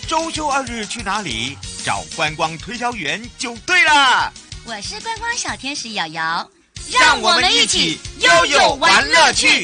周休2日去哪里？找观光推销员就对了。 我是观光小天使瑶瑶， 让我们一起悠悠玩乐趣。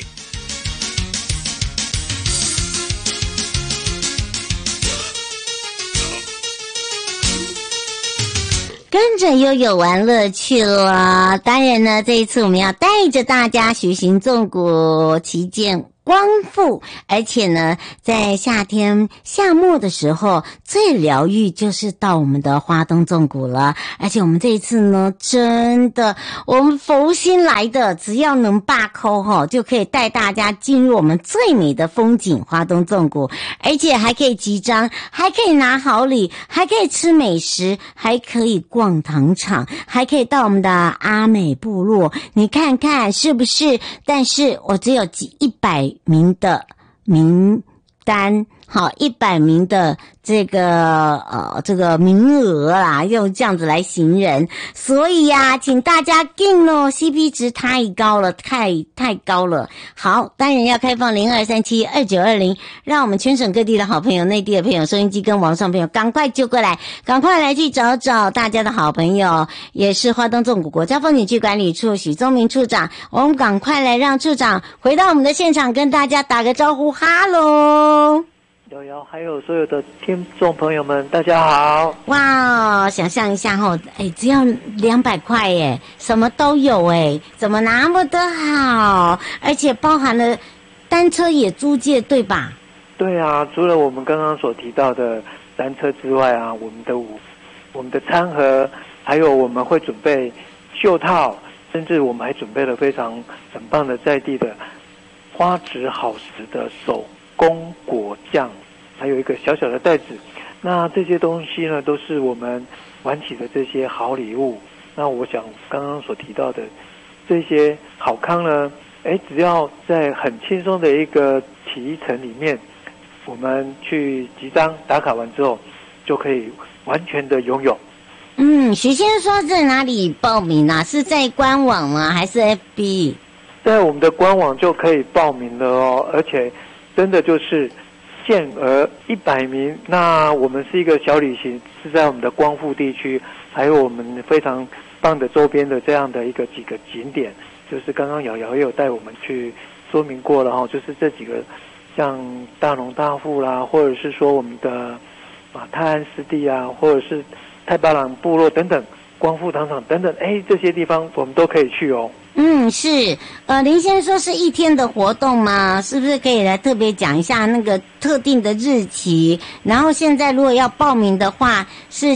跟着悠悠玩乐趣了。当然呢，这一次我们要带着大家徐行纵谷，旗舰光复，而且呢，在夏天夏末的时候，最疗愈就是到我们的花东纵谷了。而且我们这一次呢，真的，我们佛心来的，只要能罢扣齁，就可以带大家进入我们最美的风景花东纵谷，而且还可以集章，还可以拿好礼，还可以吃美食，还可以逛糖厂，还可以到我们的阿美部落，你看看是不是？但是我只有100名的名单，好，100名的这个名额啦，用这样子来形容。所以呀，请大家订哦 ，CP 值太高了，太高了。好，当然要开放02372920，让我们全省各地的好朋友、内地的朋友、收音机跟网上朋友赶快就过来，赶快来去找找大家的好朋友，也是花东纵谷国家风景区管理处许宗明处长，我们赶快来让处长回到我们的现场，跟大家打个招呼，哈喽。 瑶瑶，还有所有的听众朋友们，大家好！ 哇，想象一下吼，只要200块耶，什么都有哎，怎么那么的好？而且包含了单车也租借，对吧？ 对啊，除了我们刚刚所提到的单车之外啊，我们的餐盒，还有我们会准备袖套，甚至我们还准备了非常很棒的在地的花质好食的手工果酱，还有一个小小的袋子。那这些东西呢，都是我们玩起的这些好礼物。那我想刚刚所提到的这些好康呢，只要在很轻松的一个骑程里面，我们去集章打卡完之后，就可以完全的拥有。 许先生说在哪里报名啊？是在官网吗？还是 FB？ 在我们的官网就可以报名了哦，而且真的就是限额100名。那我们是一个小旅行，是在我们的光复地区，还有我们非常棒的周边的这样的几个景点，就是刚刚瑶瑶也有带我们去说明过了哈，就是这几个像大农大富啦，或者是说我们的泰安湿地啊，或者是太巴朗部落等等，光复糖厂等等，这些地方我们都可以去哦。 是，林先生说是1天的活动吗？是不是可以来特别讲一下那个特定的日期？然后现在如果要报名的话，是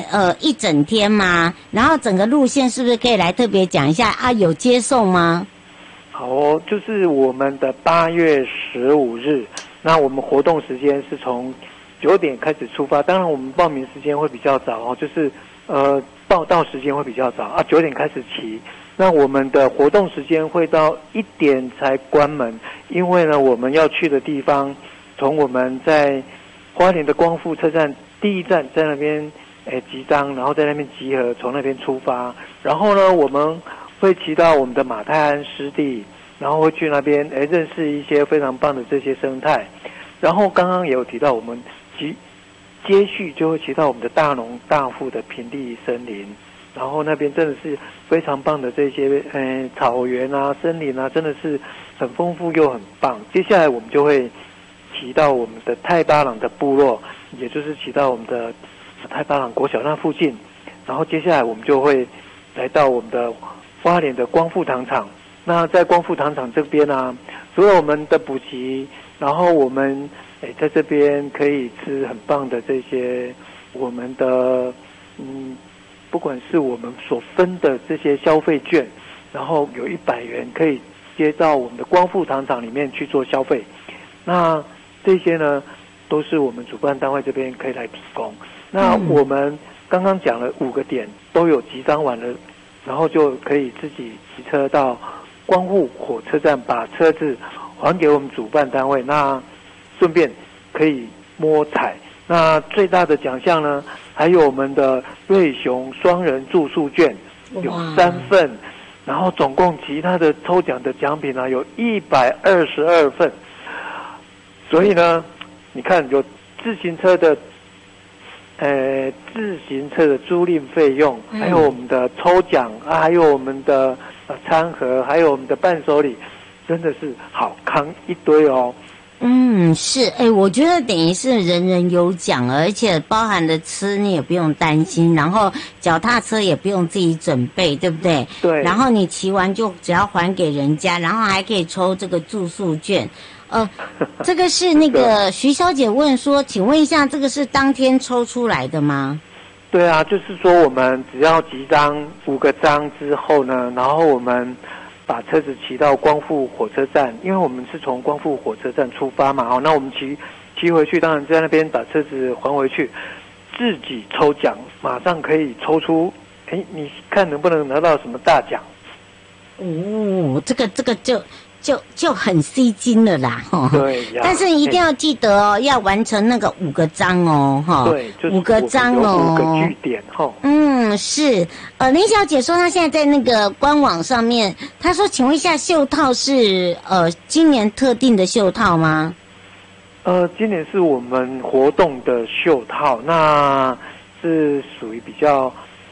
1整天吗？然后整个路线是不是可以来特别讲一下啊？有接送吗？ 好哦，就是我们的8月15日，那我们活动时间是从9点开始出发，当然我们报名时间会比较早哦，就是报到时间会比较早9点开始骑。那我们的活动时间会到1点才关门，因为呢，我们要去的地方，从我们在花莲的光复车站第1站在那边集章，然后在那边集合，从那边出发，然后呢，我们会骑到我们的马太安湿地，然后会去那边认识一些非常棒的这些生态，然后刚刚也有提到我们接续就会骑到我们的大农大富的平地森林。然后那边真的是非常棒的这些草原啊、森林啊，真的是很丰富又很棒。接下来我们就会骑到我们的太巴朗的部落，也就是骑到我们的太巴朗国小那附近。然后接下来我们就会来到我们的花莲的光复糖厂。那在光复糖厂这边啊，除了我们的补给，然后我们在这边可以吃很棒的这些我们的不管是我们所分的这些消费券，然后有100元可以接到我们的光复糖厂里面去做消费。那这些呢，都是我们主办单位这边可以来提供。那我们刚刚讲了5个点都有集章完了，然后就可以自己骑车到光复火车站，把车子还给我们主办单位，那顺便可以摸彩。那最大的奖项呢，还有我们的瑞雄双人住宿券有3份，然后总共其他的抽奖的奖品呢有122份。所以呢，你看有自行车的自行车的租赁费用，还有我们的抽奖啊，还有我们的餐盒，还有我们的伴手礼，真的是好康一堆哦。 是，我觉得等于是人人有奖，而且包含的吃你也不用担心，然后脚踏车也不用自己准备，对不对？ 对。 然后你骑完就只要还给人家，然后还可以抽这个住宿券。这个是那个徐小姐问说，请问一下，这个是当天抽出来的吗？ 对啊，就是说我们只要集章5个章之后呢，然后我们把车子骑到光复火车站，因为我们是从光复火车站出发嘛，那我们骑回去，当然在那边把车子还回去，自己抽奖，马上可以抽出，你看能不能拿到什么大奖？ 这个就很吸睛了啦， 对呀。 但是一定要记得哦，要完成那个5个章哦， 对，就是 5个章哦 ，5个据点哈。 是。林小姐说她现在在那个官网上面，她说，请问一下，袖套是今年特定的袖套吗？ 今年是我们活动的袖套，那是属于比较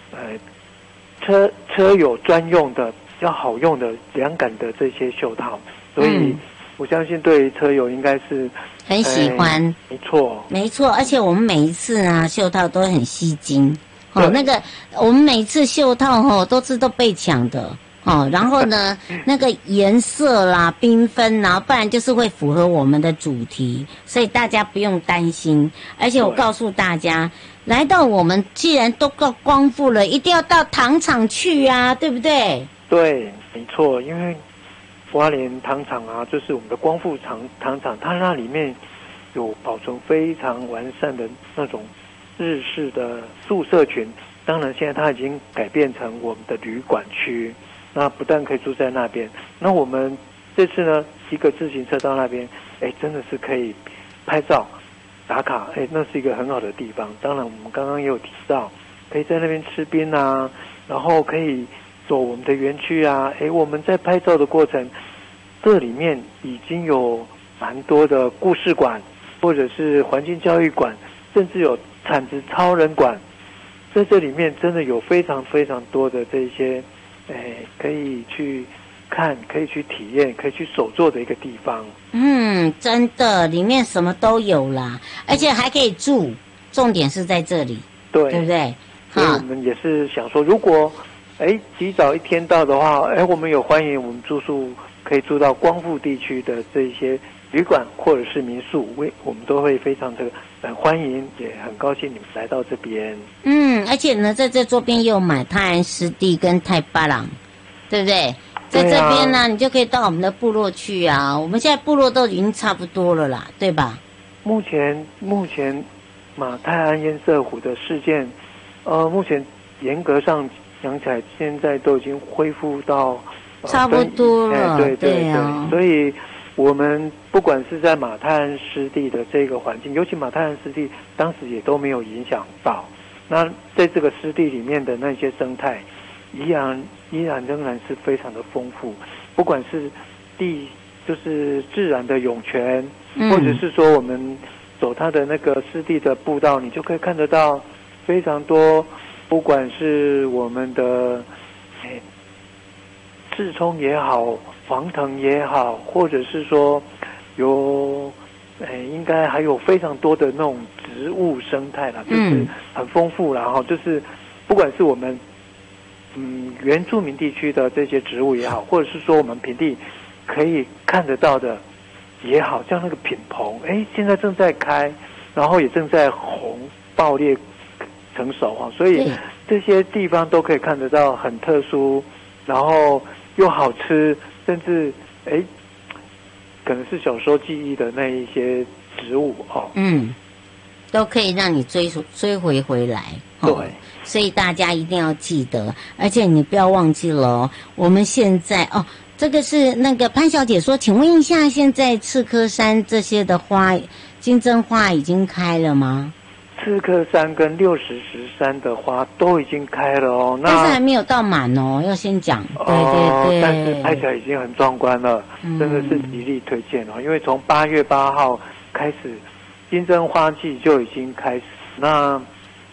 车友专用的。比较好用的凉感的这些袖套，所以我相信对车友应该是很喜欢。没错，而且我们每一次啊袖套都很吸睛。那个我们每一次袖套都被抢的。然后呢，那个颜色啦、缤纷啦，不然就是会符合我们的主题，所以大家不用担心。而且我告诉大家，来到我们既然都到光复了，一定要到糖厂去啊，对不对？ 对，没错，因为花莲糖厂啊，就是我们的光复糖厂，它那里面有保存非常完善的那种日式的宿舍群。当然，现在它已经改变成我们的旅馆区，那不但可以住在那边，那我们这次呢，骑个自行车到那边，真的是可以拍照打卡，那是一个很好的地方。当然，我们刚刚也有提到，可以在那边吃冰啊，然后可以走我们的园区啊，我们在拍照的过程，这里面已经有蛮多的故事馆，或者是环境教育馆，甚至有产值超人馆，在这里面真的有非常非常多的这些，可以去看，可以去体验，可以去手做的一个地方。 真的，里面什么都有啦，而且还可以住，重点是在这里，对不对？ 所以我们也是想说，如果提早1天到的话，我们有欢迎我们住宿可以住到光复地区的这一些旅馆或者是民宿，我们都会非常的欢迎，也很高兴你们来到这边。 而且呢，在这周边也有买泰安湿地跟泰巴朗，对不对？在这边呢，你就可以到我们的部落去啊。我们现在部落都已经差不多了啦，对吧？ 目前马泰安堰塞湖的事件，目前严格上讲起来，现在都已经恢复到差不多了。 对啊。所以我们不管是在马泰安湿地的这个环境，尤其马泰安湿地当时也都没有影响到。那在这个湿地里面的那些生态，依然仍然是非常的丰富，不管是就是自然的涌泉，或者是说我们走它的那个湿地的步道，你就可以看得到非常多，不管是我们的刺葱也好，黄藤也好，或者是说有应该还有非常多的那种植物生态啦，就是很丰富啦，就是不管是我们原住民地区的这些植物也好，或者是说我们平地可以看得到的也好，像那个品棚，现在正在开，然后也正在红爆裂成熟所以这些地方都可以看得到很特殊，然后又好吃，甚至可能是小时候记忆的那一些植物都可以让你追回来。 对。 所以大家一定要记得，而且你不要忘记了我们现在这个是那个潘小姐说，请问一下，现在赤科山这些的花，金针花已经开了吗？ 赤科山跟60石山的花都已经开了但是还没有到满要先讲。对。 但是拍起来已经很壮观了，真的是极力推荐因为从8月8号开始，金针花季就已经开始。那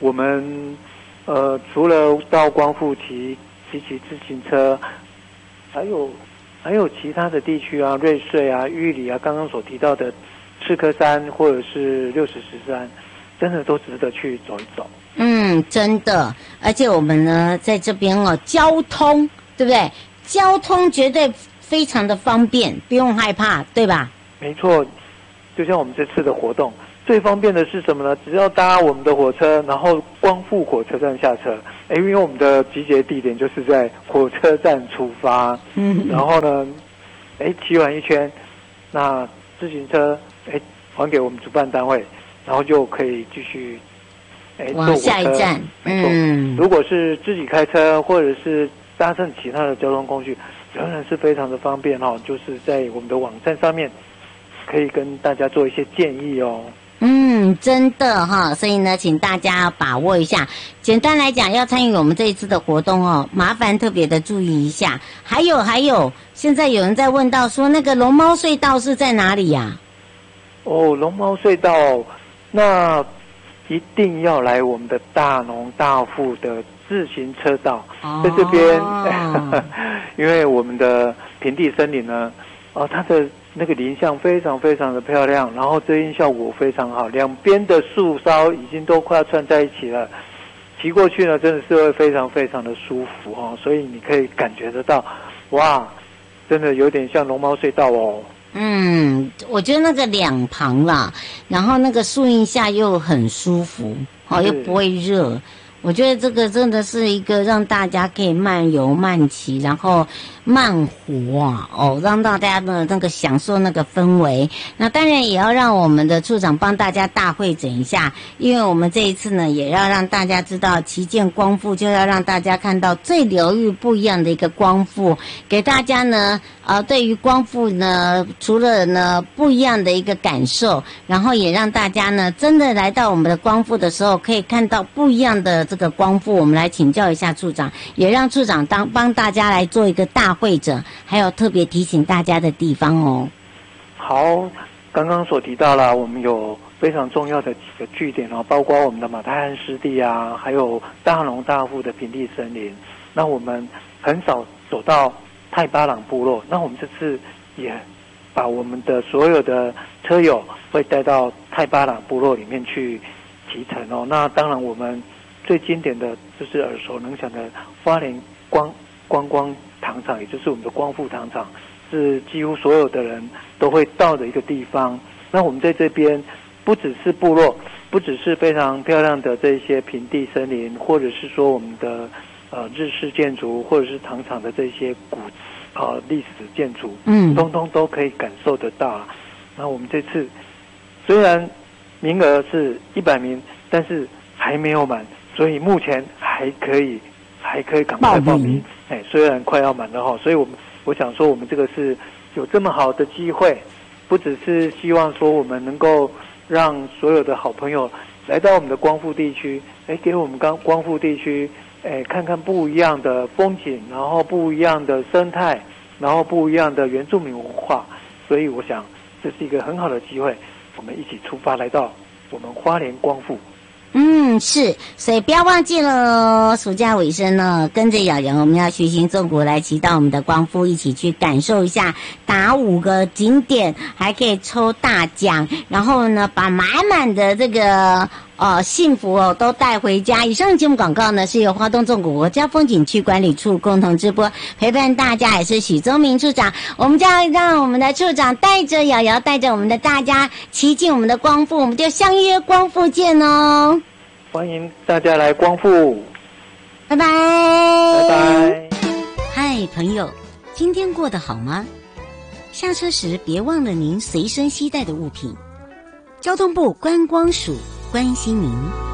我们除了到光复骑自行车，还有其他的地区啊，瑞穗啊、玉里啊，刚刚所提到的赤科山或者是60石山，真的都值得去走一走。 真的，而且我们呢在这边交通对不对？交通绝对非常的方便，不用害怕，对吧？ 没错，就像我们这次的活动，最方便的是什么呢？只要搭我们的火车，然后光复火车站下车。因为我们的集结地点就是在火车站出发，然后呢，骑完一圈，那自行车还给我们主办单位，然后就可以继续往下一站。 如果是自己开车或者是搭乘其他的交通工具，仍然是非常的方便哦。就是在我们的网站上面可以跟大家做一些建议哦。 真的哈，所以呢，请大家把握一下。简单来讲，要参与我们这一次的活动哦，麻烦特别的注意一下。还有，现在有人在问到说，那个龙猫隧道是在哪里呀？ 龙猫隧道，那一定要来我们的大农大富的自行车道，在这边，因为我们的平地森林呢，它的那个林相非常非常的漂亮，然后遮阴效果非常好，两边的树梢已经都快要串在一起了，骑过去呢真的是会非常非常的舒服哦，所以你可以感觉得到，哇，真的有点像龙猫隧道哦。 我觉得那个两旁啦，然后那个树荫下又很舒服，又不会热。我觉得这个真的是一个让大家可以慢游慢骑，然后慢活让大家的那个享受那个氛围。那当然也要让我们的处长帮大家大会诊一下，因为我们这一次呢，也要让大家知道旗舰光复，就要让大家看到最疗愈不一样的一个光复，给大家呢对于光复呢，除了呢不一样的一个感受，然后也让大家呢真的来到我们的光复的时候，可以看到不一样的这个光复。我们来请教一下处长，也让处长帮大家来做一个大会诊，还有特别提醒大家的地方哦。 好，刚刚所提到了，我们有非常重要的几个据点哦，包括我们的马太汉湿地啊，还有大农大富的平地森林。那我们很少走到太巴朗部落，那我们这次也把我们的所有的车友会带到太巴朗部落里面去骑乘哦。那当然我们最经典的就是耳熟能详的花莲观光糖厂，也就是我们的光复糖厂，是几乎所有的人都会到的一个地方。那我们在这边不只是部落，不只是非常漂亮的这些平地森林，或者是说我们的日式建筑，或者是糖厂的这些历史建筑，通通都可以感受得到。那我们这次虽然名额是100名，但是还没有满，所以目前还可以赶快报名。虽然快要满了哈，所以我想说，我们这个是有这么好的机会，不只是希望说我们能够让所有的好朋友来到我们的光复地区，给我们光复地区看看不一样的风景，然后不一样的生态，然后不一样的原住民文化，所以我想这是一个很好的机会，我们一起出发来到我们花莲光复。 是，所以不要忘记了，暑假尾声呢，跟着瑶瑶，我们要徐行纵谷来骑到我们的光复，一起去感受一下，打5个景点，还可以抽大奖，然后呢，把满满的这个幸福都带回家。以上节目广告呢，是由花东纵谷国家风景区管理处共同直播，陪伴大家也是许宗明处长。我们就要让我们的处长带着瑶瑶，带着我们的大家骑进我们的光复，我们就相约光复见哦。 欢迎大家来光复， 拜拜， 拜拜。 嗨，朋友，今天过得好吗？下车时别忘了您随身携带的物品。交通部观光署关心您。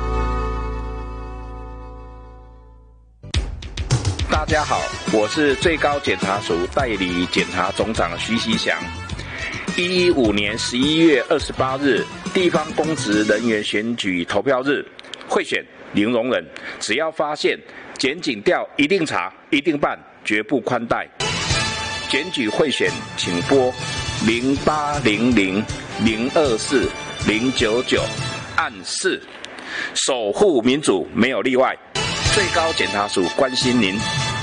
大家好，我是最高检察署代理检察总长徐锡祥。115年11月28日，地方公职人员选举投票日。贿选零容忍，只要发现检警调一定查一定办，绝不宽待。检举贿选请拨0800-024-099按4 守护民主没有例外。最高检察署关心您。